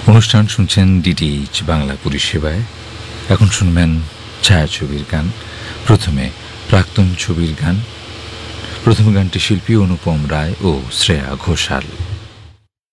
অনুষ্ঠান শুনছেন ডিটিএইচ বাংলা পরিষেবায়। এখন শুনবেন ছায়াছবির গান। প্রথমে প্রাক্তন ছবির গান। প্রথম গানটি শিল্পী অনুপম রায় ও শ্রেয়া ঘোষাল।